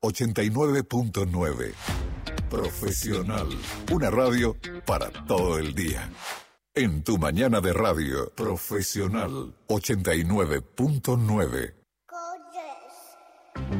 89.9. Profesional. Una radio para todo el día. En tu mañana de radio. Profesional 89.9.